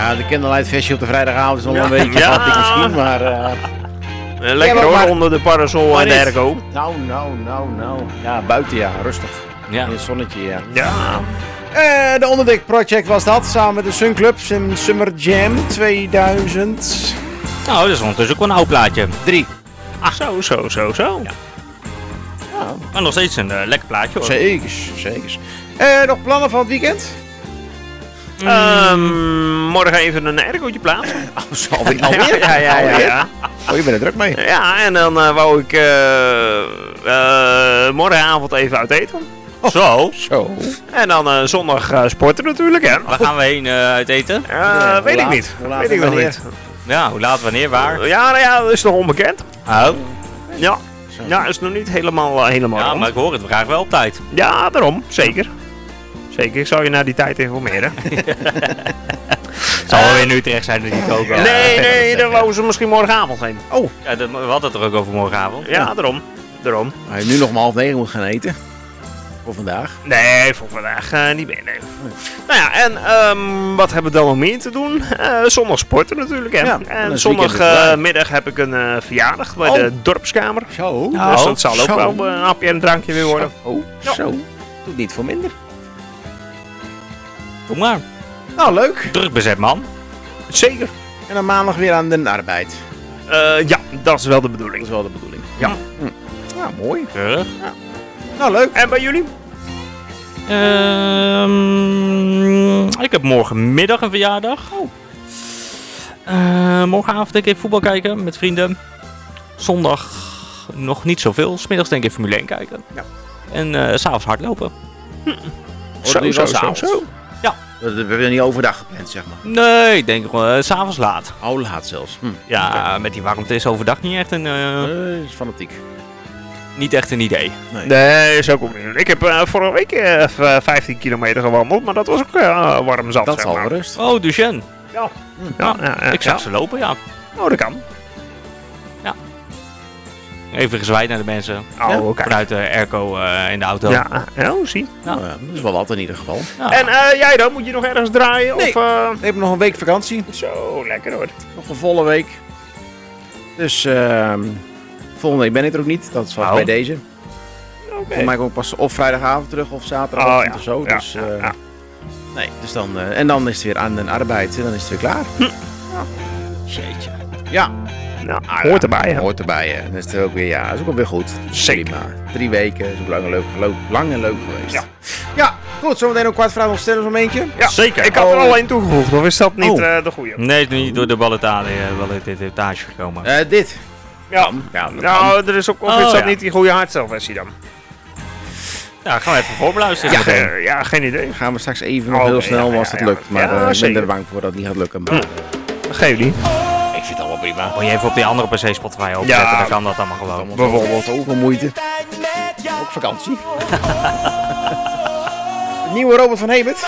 Ja, de Candlelightfestje op de vrijdagavond is nog wel een beetje gattig misschien, maar... lekker hoor, onder de parasol en de airco. Nou. Ja, buiten ja, rustig. Ja. In het zonnetje, ja. Ja. De Onderdik Project was dat, samen met de Sun Club, Summer Jam 2000. Nou, dat is ondertussen ook wel een oud plaatje. 3. Zo. Ja. Maar nog steeds een lekker plaatje hoor. Zeker. Nog plannen van het weekend? Morgen even een aircootje plaatsen. Oh, zo alweer? Ja. Oh, je bent er druk mee. Ja, en dan wou ik morgenavond even uit eten. Zo. En dan zondag sporten natuurlijk, hè. Waar gaan we heen uit eten? Weet ik niet. Weet ik nog niet. Ja, hoe laat, wanneer, waar? Ja, dat is nog onbekend. Oh. Ja, is nog niet helemaal Ja, rond. maar ik hoor het graag wel op tijd. Ja, daarom. Zeker. Ik zal je na die tijd informeren. Zal wel weer in Utrecht zijn dat niet ook wel. Nee, dan wouden ze misschien morgenavond heen. Oh. Ja, we hadden het er ook over morgenavond. Ja, daarom. Hij nu nog om 8:30 moet gaan eten. Voor vandaag. Nee, voor vandaag niet meer, nee. Nou ja, en wat hebben we dan nog meer te doen? Zondag sporten natuurlijk, hè. Ja, dan en is het weekend zondagmiddag heb ik een verjaardag bij de dorpskamer. Zo. Dus dat zal ook wel een hapje en een drankje weer worden. Zo. Doet niet voor minder. Kom maar. Nou, leuk. Druk bezet man. Zeker. En dan maandag weer aan de arbeid. Ja, dat is wel de Dat bedoeling. is wel de bedoeling. Ja. Ja, mooi. Keurig. Nou, leuk. En bij jullie? Ik heb morgenmiddag een verjaardag. Morgenavond denk ik even voetbal kijken met vrienden. Zondag nog niet zoveel. 's Middags denk ik Formule 1 kijken. Ja. En 's avonds hardlopen. Zo. Ja. Dat hebben we niet overdag gepland, zeg maar. Nee, ik denk gewoon 's avonds laat. Oh, laat zelfs. Ja, met die warmte is overdag niet echt Is fanatiek. niet echt een idee. Nee, is ook niet. Ik heb vorige week 15 kilometer gewandeld, maar dat was ook warm zat. Dat zeg zal maar. wel rust. Oh, Duchenne. Ja, Ik zag ze lopen, ja. Oh, dat kan. Even gezwaaid naar de mensen. Oh, oké. Vanuit de airco in de auto. Ja, zie. Ja. Nou ja, dat is wel wat in ieder geval. Ja. En jij dan? Moet je nog ergens draaien? Nee. Of, Ik heb nog een week vakantie. Zo, lekker hoor. Nog een volle week. Dus volgende week ben ik er ook niet. Dat is wat Oh. bij deze. Oké. Voor mij kom ik pas of vrijdagavond terug of zaterdagochtend Oh, ja. of zo. Ja, Dus, ja. Nee, dus dan, en dan is het weer aan de arbeid en dan is het weer klaar. Jeetje. Ja, Nou, hoort erbij, hè? hoort erbij. Hè. Dan is het ook weer, ja, is ook wel weer goed. Zeker. Prima. 3 weken is ook lang en leuk geweest. Ja. Ja, goed. Zometeen om 15:15 nog stellingsmomentje. Ja, Zeker. Ik had er Oh. al één toegevoegd, of is dat niet Oh. de goede? Nee, het is niet door de ballotage gekomen. Dit. Ja. Ja, dat kan. Nou, er is ook, of Oh, is dat ja. niet die goede hardstyle-versie dan? Ja, gaan we even voorbeluisteren. Ja. meteen. Ja, geen idee. Gaan we straks even nog Oh, heel oké, snel ja, als ja, het ja. lukt. Maar Ja, ik ben zeker. er bang voor dat het niet gaat lukken. Maar Geef niet. ik vind het allemaal prima. Moet je even op die andere PC Spotify opzetten, Ja. dan kan dat allemaal gewoon. Bijvoorbeeld ook veel moeite. Ook vakantie. De nieuwe Robert van Hebert.